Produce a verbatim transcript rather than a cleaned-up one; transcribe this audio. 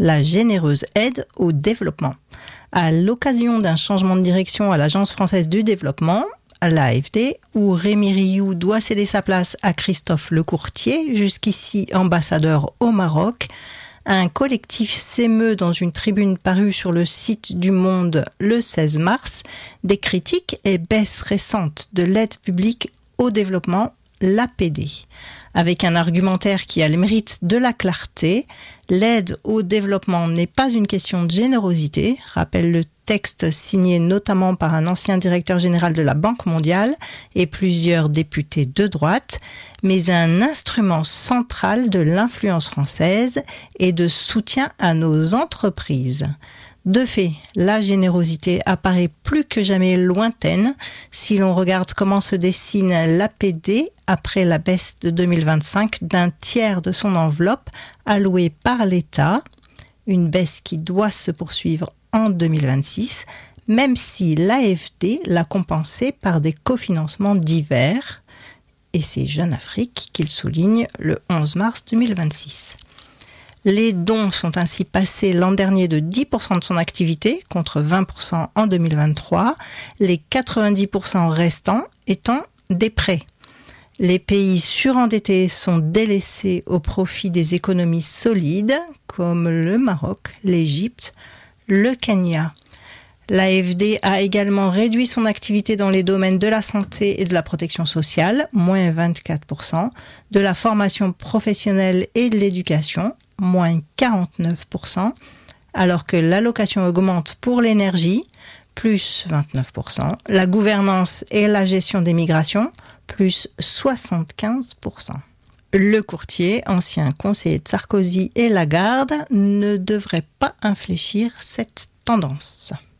la généreuse aide au développement. À l'occasion d'un changement de direction à l'Agence française du développement, l'A F D, où Rémi Rioux doit céder sa place à Christophe Lecourtier, jusqu'ici ambassadeur au Maroc, un collectif s'émeut dans une tribune parue sur le site du Monde le seize mars des critiques et baisses récentes de l'aide publique au développement, l'A P D. Avec un argumentaire qui a le mérite de la clarté, l'aide au développement n'est pas une question de générosité, rappelle le texte signé notamment par un ancien directeur général de la Banque mondiale et plusieurs députés de droite, mais un instrument central de l'influence française et de soutien à nos entreprises. De fait, la générosité apparaît plus que jamais lointaine si l'on regarde comment se dessine l'A P D après la baisse de deux mille vingt-cinq d'un tiers de son enveloppe allouée par l'État, une baisse qui doit se poursuivre en deux mille vingt-six, même si l'A F D l'a compensée par des cofinancements divers, et c'est Jeune Afrique qu'il souligne le onze mars deux mille vingt-six. Les dons sont ainsi passés l'an dernier de dix pour cent de son activité, contre vingt pour cent en deux mille vingt-trois, les quatre-vingt-dix pour cent restants étant des prêts. Les pays surendettés sont délaissés au profit des économies solides, comme le Maroc, l'Égypte, le Kenya. L'A F D a également réduit son activité dans les domaines de la santé et de la protection sociale, moins vingt-quatre pour cent, de la formation professionnelle et de l'éducation, moins quarante-neuf pour cent, alors que l'allocation augmente pour l'énergie, plus vingt-neuf pour cent, la gouvernance et la gestion des migrations, plus soixante-quinze pour cent. Lecourtier, ancien conseiller de Sarkozy et Lagarde, ne devrait pas infléchir cette tendance.